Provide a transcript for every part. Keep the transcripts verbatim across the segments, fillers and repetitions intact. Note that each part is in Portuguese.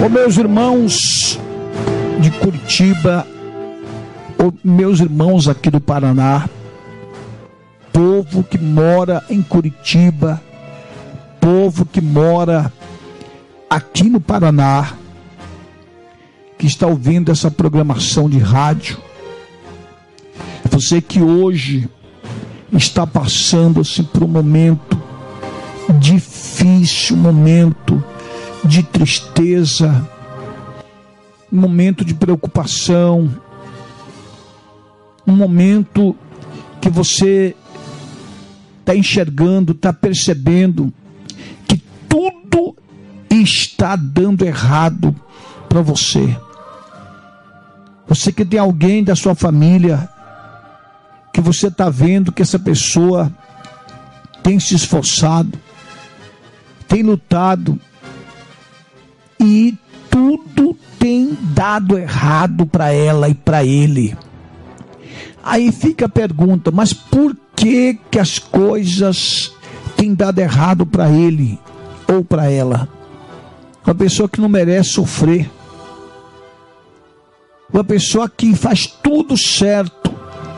Ô meus irmãos de Curitiba, ô meus irmãos aqui do Paraná, povo que mora em Curitiba, povo que mora aqui no Paraná, que está ouvindo essa programação de rádio, você que hoje está passando assim, por um momento difícil, um momento de tristeza, um momento de preocupação, um momento que você está enxergando, está percebendo que tudo está dando errado para você. Você que tem alguém da sua família que você está vendo que essa pessoa tem se esforçado, tem lutado e tudo tem dado errado para ela e para ele. Aí fica a pergunta, mas por que que as coisas têm dado errado para ele ou para ela? Uma pessoa que não merece sofrer, uma pessoa que faz tudo certo,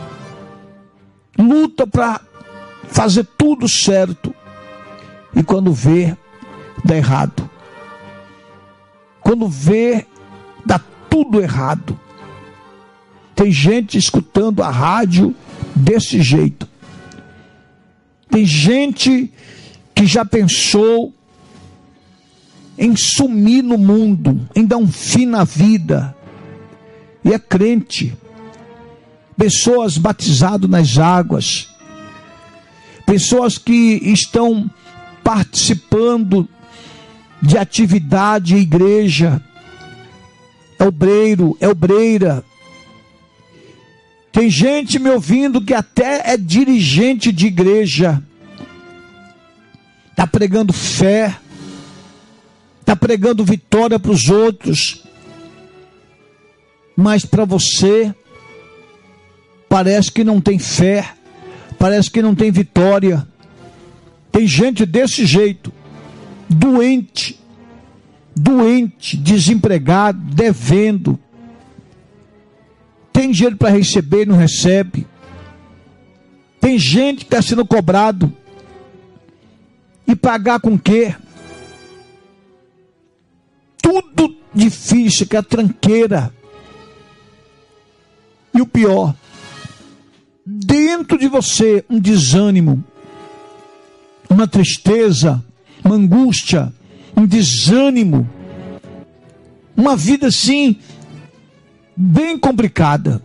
luta para fazer tudo certo e quando vê, dá errado. Quando vê, dá tudo errado. Tem gente escutando a rádio desse jeito. Tem gente que já pensou em sumir no mundo, em dar um fim na vida. E é crente. Pessoas batizadas nas águas. Pessoas que estão participando de atividade igreja. É obreiro, é obreira. Tem gente me ouvindo que até é dirigente de igreja. Está pregando fé. Está pregando vitória para os outros. Mas para você, parece que não tem fé. Parece que não tem vitória. Tem gente desse jeito. Doente. Doente, desempregado, devendo. Tem dinheiro para receber e não recebe. Tem gente que está sendo cobrado. E pagar com quê? Tudo difícil, que é a tranqueira. E o pior, dentro de você um desânimo, uma tristeza, uma angústia, um desânimo, uma vida assim, bem complicada,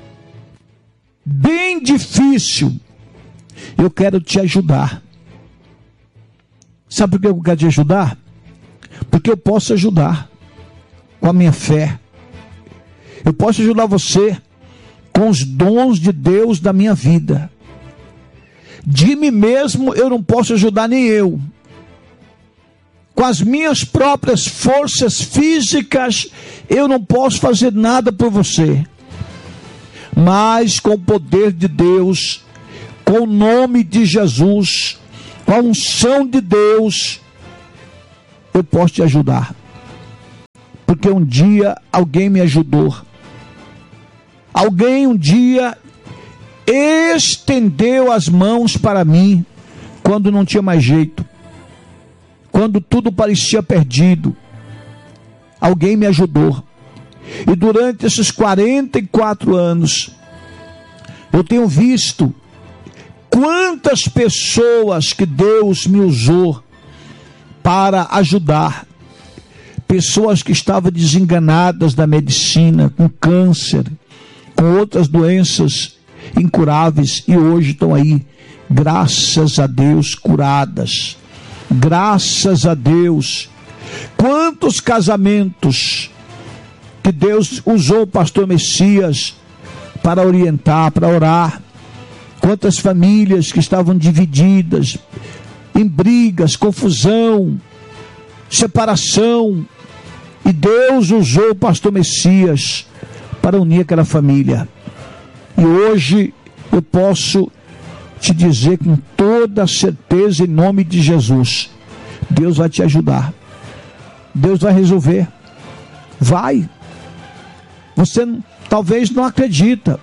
bem difícil. Eu quero te ajudar. Sabe por que eu quero te ajudar? Porque eu posso ajudar com a minha fé. Eu posso ajudar você com os dons de Deus da minha vida. De mim mesmo eu não posso ajudar nem eu. Com as minhas próprias forças físicas eu não posso fazer nada por você. Mas com o poder de Deus, com o nome de Jesus, com a unção de Deus, eu posso te ajudar. Porque um dia alguém me ajudou. Alguém um dia estendeu as mãos para mim quando não tinha mais jeito. Quando tudo parecia perdido. Alguém me ajudou. E durante esses quarenta e quatro anos, eu tenho visto quantas pessoas que Deus me usou para ajudar. Pessoas que estavam desenganadas da medicina, com câncer, com outras doenças incuráveis, e hoje estão aí, graças a Deus, curadas. Graças a Deus. Quantos casamentos que Deus usou o pastor Messias para orientar, para orar. Quantas famílias que estavam divididas, em brigas, confusão, separação, e Deus usou o pastor Messias para unir aquela família. E hoje eu posso te dizer com toda certeza, em nome de Jesus, Deus vai te ajudar, Deus vai resolver. Vai. Você talvez não acredita.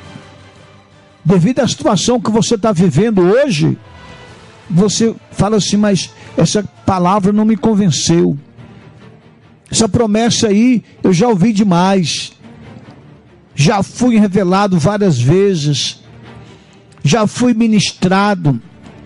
Devido à situação que você está vivendo hoje, você fala assim, mas essa palavra não me convenceu. Essa promessa aí eu já ouvi demais. Já fui revelado várias vezes. Já fui ministrado,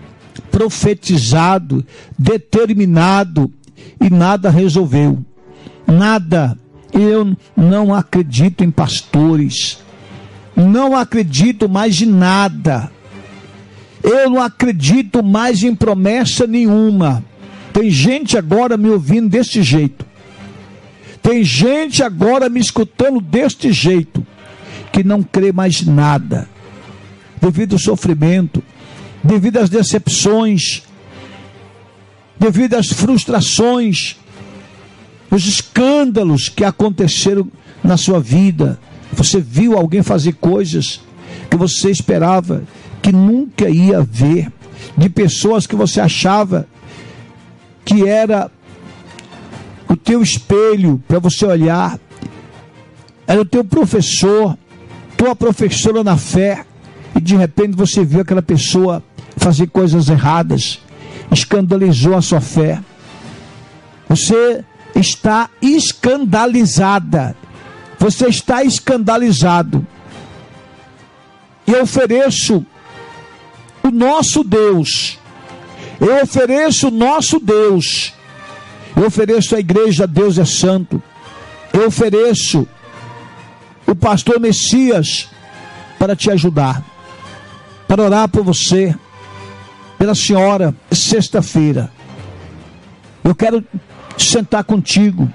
profetizado, determinado e nada resolveu. Nada. Eu não acredito em pastores. Não acredito mais em nada. Eu não acredito mais em promessa nenhuma. Tem gente agora me ouvindo desse jeito. Tem gente agora me escutando deste jeito, que não crê mais em nada, devido ao sofrimento, devido às decepções, devido às frustrações, os escândalos que aconteceram na sua vida. Você viu alguém fazer coisas que você esperava que nunca ia ver, de pessoas que você achava que era o teu espelho para você olhar, era o teu professor, tua professora na fé, e de repente você viu aquela pessoa fazer coisas erradas, escandalizou a sua fé. Você está escandalizada, você está escandalizado. E eu ofereço o nosso Deus, eu ofereço o nosso Deus, eu ofereço a igreja Deus é Santo, eu ofereço o pastor Messias para te ajudar, para orar por você, pela senhora. Sexta-feira eu quero sentar contigo,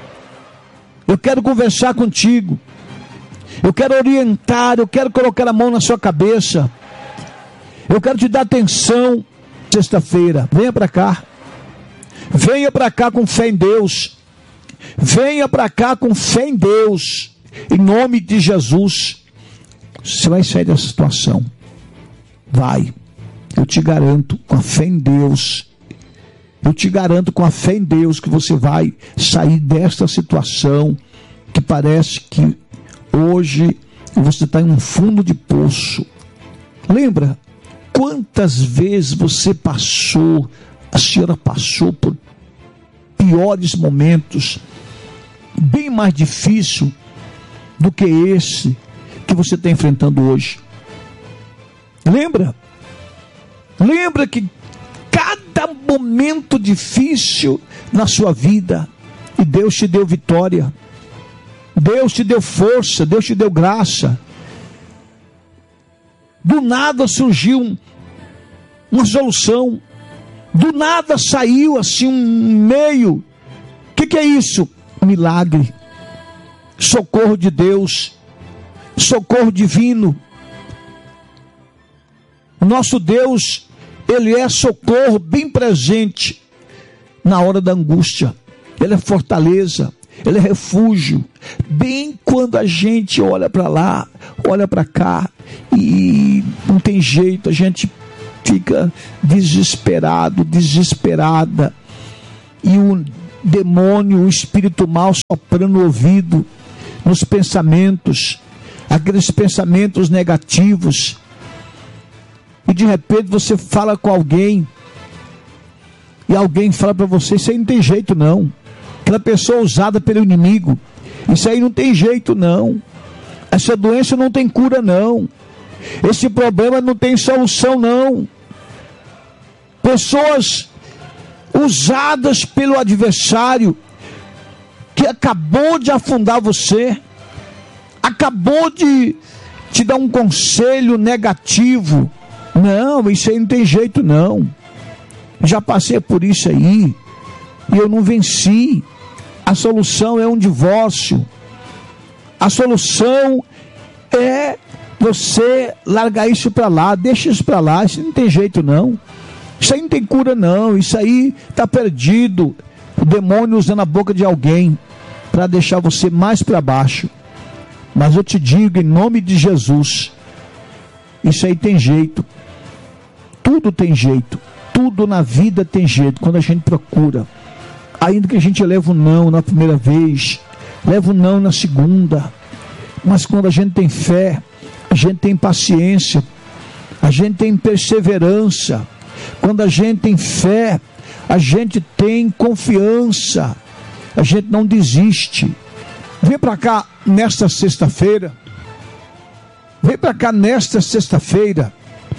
eu quero conversar contigo, eu quero orientar, eu quero colocar a mão na sua cabeça, eu quero te dar atenção. Sexta-feira, venha para cá, venha para cá com fé em Deus, venha para cá com fé em Deus, em nome de Jesus. Você vai sair dessa situação, vai, eu te garanto, com a fé em Deus, eu te garanto com a fé em Deus que você vai sair desta situação que parece que hoje você está em um fundo de poço. Lembra quantas vezes você passou, a senhora passou por piores momentos, bem mais difícil do que esse que você está enfrentando hoje. Lembra? Lembra que cada momento difícil na sua vida, e Deus te deu vitória, Deus te deu força, Deus te deu graça. Do nada surgiu uma solução, do nada saiu assim um meio. O que, que é isso? Milagre, socorro de Deus, socorro divino. O nosso Deus, Ele é socorro bem presente na hora da angústia. Ele é fortaleza, Ele é refúgio. Bem quando a gente olha para lá, olha para cá e não tem jeito, a gente fica desesperado, desesperada, e o demônio, o espírito mal soprando no ouvido, nos pensamentos, aqueles pensamentos negativos, e de repente você fala com alguém e alguém fala para você: isso aí não tem jeito não, aquela pessoa usada pelo inimigo, isso aí não tem jeito não, essa doença não tem cura não, esse problema não tem solução não. Pessoas usadas pelo adversário, que acabou de afundar você, acabou de te dar um conselho negativo. Não, isso aí não tem jeito não, já passei por isso aí e eu não venci. A solução é um divórcio, a solução é você largar isso para lá, deixa isso para lá, isso não tem jeito não, isso aí não tem cura não, isso aí está perdido. O demônio usando a boca de alguém para deixar você mais para baixo. Mas eu te digo, em nome de Jesus, isso aí tem jeito, tudo tem jeito, tudo na vida tem jeito, quando a gente procura. Ainda que a gente leve um não na primeira vez, leva o não na segunda. Mas quando a gente tem fé, a gente tem paciência, a gente tem perseverança. Quando a gente tem fé, a gente tem confiança, a gente não desiste. Vem para cá nesta sexta-feira, vem para cá nesta sexta-feira,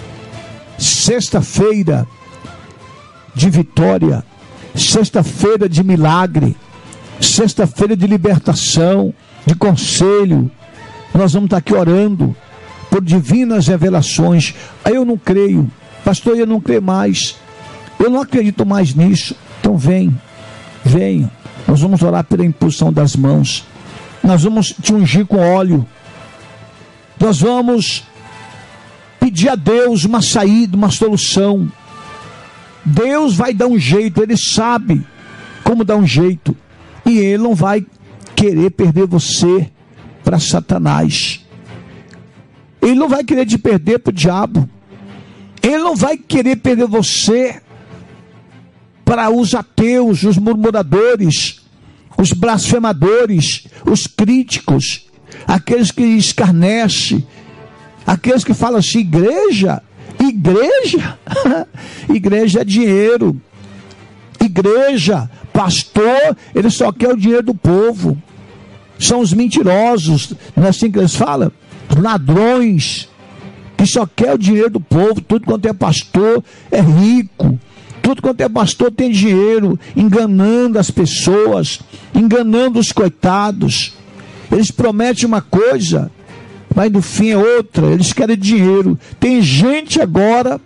sexta-feira de vitória, sexta-feira de milagre, sexta-feira de libertação, de conselho. Nós vamos estar aqui orando por divinas revelações. Aí eu não creio, pastor, eu não creio mais, eu não acredito mais nisso. Então vem, vem, nós vamos orar pela impulsão das mãos, nós vamos te ungir com óleo, nós vamos pedir a Deus uma saída, uma solução. Deus vai dar um jeito, Ele sabe como dar um jeito, e Ele não vai querer perder você para Satanás. Ele não vai querer te perder para o diabo. Ele não vai querer perder você para os ateus, os murmuradores, os blasfemadores, os críticos, aqueles que escarnecem, aqueles que falam assim: igreja, igreja, igreja é dinheiro, igreja, pastor, ele só quer o dinheiro do povo. São os mentirosos, não é assim que eles falam? Ladrões, que só quer o dinheiro do povo. Tudo quanto é pastor é rico, tudo quanto é pastor tem dinheiro, enganando as pessoas, enganando os coitados. Eles prometem uma coisa, mas no fim é outra. Eles querem dinheiro. Tem gente agora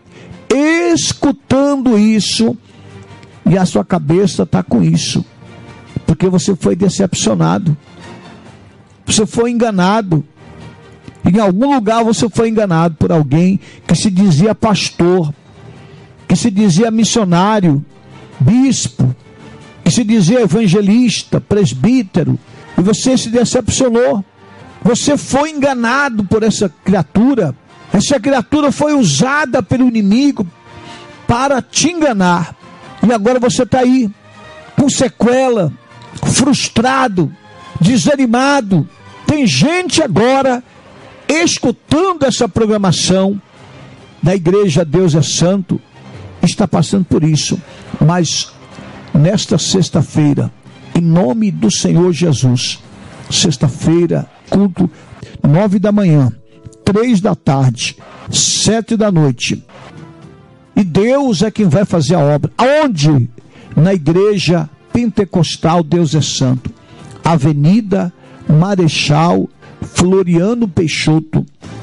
escutando isso, e a sua cabeça está com isso, porque você foi decepcionado, você foi enganado. Em algum lugar você foi enganado por alguém que se dizia pastor, que se dizia missionário, bispo, que se dizia evangelista, presbítero, e você se decepcionou. Você foi enganado por essa criatura. Essa criatura foi usada pelo inimigo para te enganar, e agora você está aí com sequela, frustrado, desanimado. Tem gente agora escutando essa programação da igreja Deus é Santo, está passando por isso. Mas nesta sexta-feira, em nome do Senhor Jesus, sexta-feira, culto, nove da manhã, três da tarde, sete da noite, e Deus é quem vai fazer a obra. Aonde? Na igreja pentecostal Deus é Santo, Avenida Marechal Floriano Peixoto,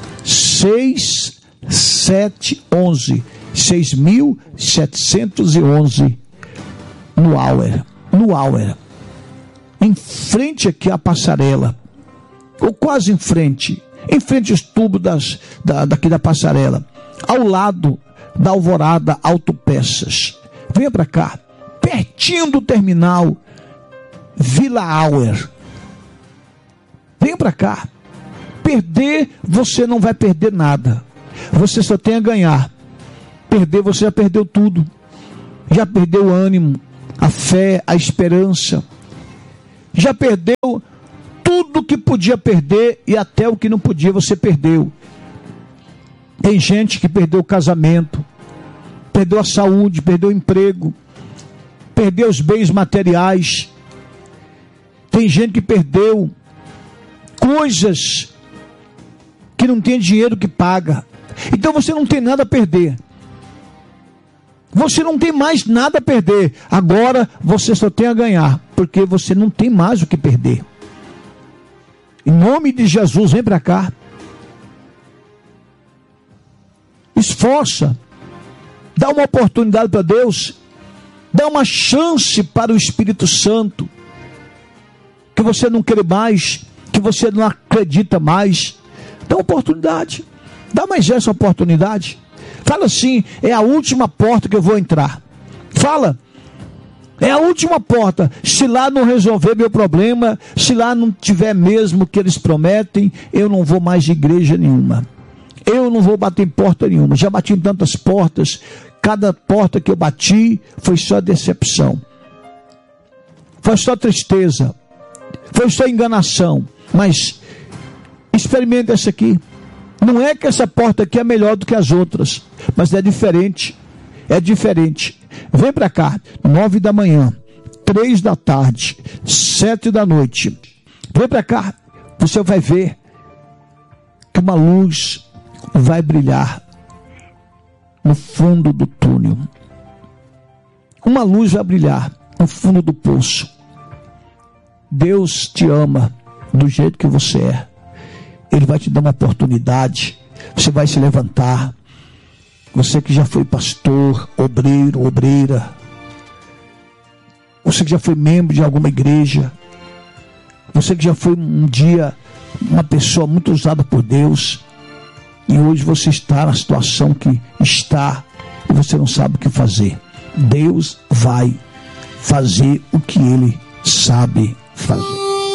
seis sete onze, seis mil setecentos e onze, no Auer, no Auer, em frente aqui à passarela, ou quase em frente, em frente aos tubos das, da, daqui da passarela, ao lado da Alvorada Autopeças. Venha para cá, pertinho do terminal Vila Auer. Venha para cá. Perder, você não vai perder nada, você só tem a ganhar. Perder, você já perdeu tudo, já perdeu o ânimo, a fé, a esperança, já perdeu tudo que podia perder, e até o que não podia você perdeu. Tem gente que perdeu o casamento, perdeu a saúde, perdeu o emprego, perdeu os bens materiais. Tem gente que perdeu coisas que não tem dinheiro que paga. Então você não tem nada a perder, você não tem mais nada a perder. Agora você só tem a ganhar, porque você não tem mais o que perder. Em nome de Jesus, vem para cá, esforça, dá uma oportunidade para Deus, dá uma chance para o Espírito Santo, que você não quer mais, que você não acredita mais. Dá uma oportunidade, dá mais essa oportunidade. Fala assim: é a última porta que eu vou entrar. Fala, é a última porta. Se lá não resolver meu problema, se lá não tiver mesmo o que eles prometem, eu não vou mais de igreja nenhuma, eu não vou bater em porta nenhuma. Já bati em tantas portas, cada porta que eu bati foi só decepção, foi só tristeza, foi só enganação, mas experimente essa aqui. Não é que essa porta aqui é melhor do que as outras, mas é diferente, é diferente. Vem para cá, nove da manhã, três da tarde, sete da noite. Vem para cá, você vai ver que uma luz vai brilhar no fundo do túnel. Uma luz vai brilhar no fundo do poço. Deus te ama do jeito que você é. Ele vai te dar uma oportunidade. Você vai se levantar. Você que já foi pastor, obreiro, obreira. Você que já foi membro de alguma igreja. Você que já foi um dia uma pessoa muito usada por Deus. E hoje você está na situação que está e você não sabe o que fazer. Deus vai fazer o que Ele sabe fazer.